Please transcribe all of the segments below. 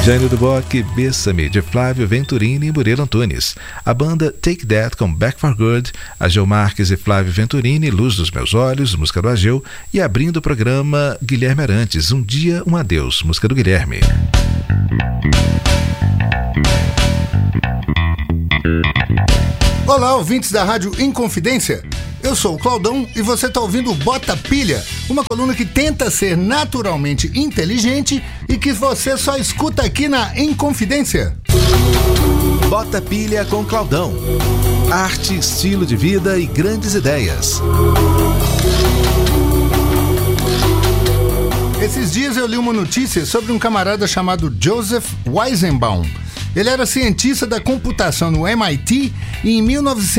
Jânio do Bock, Bessame, de Flávio Venturini e Murilo Antunes. A banda Take That com Back for Good, Ageu Marques e Flávio Venturini, Luz dos Meus Olhos, música do Ageu, e abrindo o programa Guilherme Arantes, Um Dia, Um Adeus, música do Guilherme. Olá, ouvintes da Rádio Inconfidência. Eu sou o Claudão e você está ouvindo o Bota Pilha, uma coluna que tenta ser naturalmente inteligente e que você só escuta aqui na Inconfidência. Bota Pilha com Claudão. Arte, estilo de vida e grandes ideias. Esses dias eu li uma notícia sobre um camarada chamado Joseph Weizenbaum. Ele era cientista da computação no MIT e em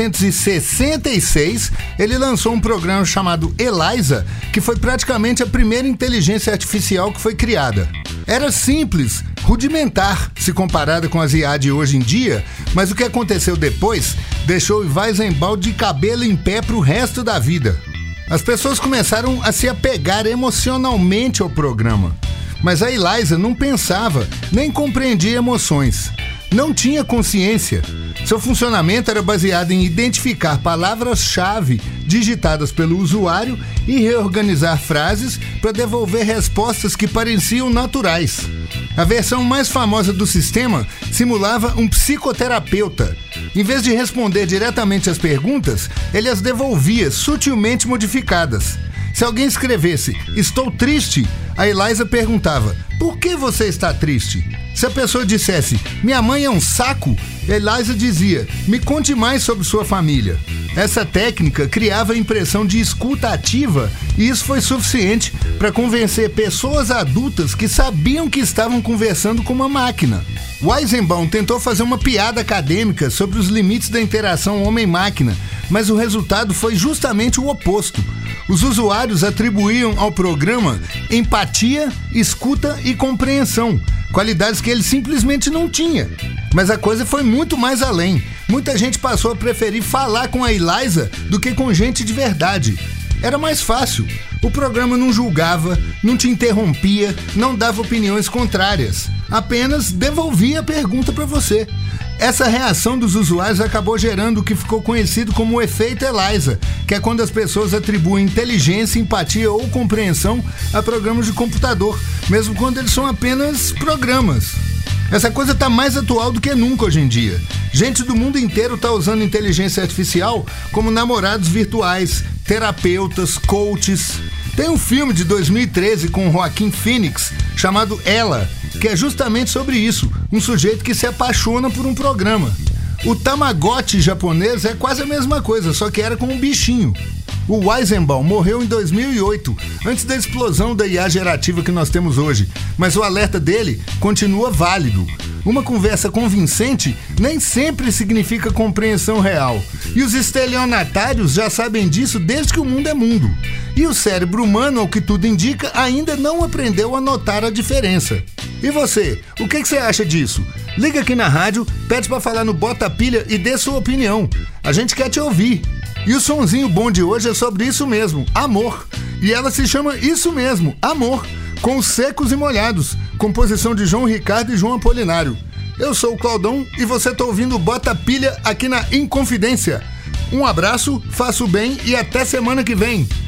1966 ele lançou um programa chamado ELIZA, que foi praticamente a primeira inteligência artificial que foi criada. Era simples, rudimentar, se comparada com as IA de hoje em dia, mas o que aconteceu depois deixou o Weizenbaum de cabelo em pé para o resto da vida. As pessoas começaram a se apegar emocionalmente ao programa. Mas a Eliza não pensava, nem compreendia emoções. Não tinha consciência. Seu funcionamento era baseado em identificar palavras-chave digitadas pelo usuário e reorganizar frases para devolver respostas que pareciam naturais. A versão mais famosa do sistema simulava um psicoterapeuta. Em vez de responder diretamente às perguntas, ele as devolvia sutilmente modificadas. Se alguém escrevesse, estou triste, a Eliza perguntava, por que você está triste? Se a pessoa dissesse, minha mãe é um saco, Eliza dizia, me conte mais sobre sua família. Essa técnica criava a impressão de escuta ativa e isso foi suficiente para convencer pessoas adultas que sabiam que estavam conversando com uma máquina. Weizenbaum tentou fazer uma piada acadêmica sobre os limites da interação homem-máquina, mas o resultado foi justamente o oposto. Os usuários atribuíam ao programa empatia, escuta e compreensão, qualidades que ele simplesmente não tinha. Mas a coisa foi muito mais além. Muita gente passou a preferir falar com a Eliza do que com gente de verdade. Era mais fácil. O programa não julgava, não te interrompia, não dava opiniões contrárias. Apenas devolvia a pergunta para você. Essa reação dos usuários acabou gerando o que ficou conhecido como o efeito Eliza, que é quando as pessoas atribuem inteligência, empatia ou compreensão a programas de computador, mesmo quando eles são apenas programas. Essa coisa está mais atual do que nunca hoje em dia. Gente do mundo inteiro está usando inteligência artificial como namorados virtuais, terapeutas, coaches. Tem um filme de 2013 com Joaquin Phoenix chamado Ela, que é justamente sobre isso, um sujeito que se apaixona por um programa. O Tamagotchi japonês é quase a mesma coisa, só que era com um bichinho. O Weizenbaum morreu em 2008, antes da explosão da IA gerativa que nós temos hoje, mas o alerta dele continua válido. Uma conversa convincente nem sempre significa compreensão real, e os estelionatários já sabem disso desde que o mundo é mundo. E o cérebro humano, ao que tudo indica, ainda não aprendeu a notar a diferença. E você, o que você acha disso? Liga aqui na rádio, pede pra falar no Bota Pilha e dê sua opinião. A gente quer te ouvir. E o sonzinho bom de hoje é sobre isso mesmo, amor. E ela se chama isso mesmo, Amor, com os Secos e Molhados, composição de João Ricardo e João Apolinário. Eu sou o Claudão e você tá ouvindo o Bota Pilha aqui na Inconfidência. Um abraço, faça o bem e até semana que vem.